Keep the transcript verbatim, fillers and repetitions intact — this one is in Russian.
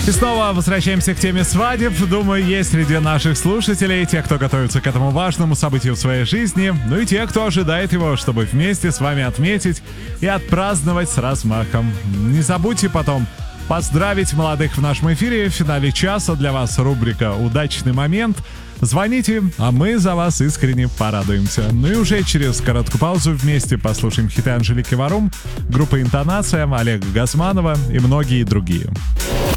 И снова возвращаемся к теме свадеб. Думаю, есть среди наших слушателей те, кто готовится к этому важному событию в своей жизни, ну и те, кто ожидает его, чтобы вместе с вами отметить и отпраздновать с размахом. Не забудьте потом поздравить молодых в нашем эфире. В финале часа для вас рубрика «Удачный момент». Звоните, а мы за вас искренне порадуемся. Ну и уже через короткую паузу вместе послушаем хиты Анжелики Варум, группа «Интонация», Олега Газманова и многие другие.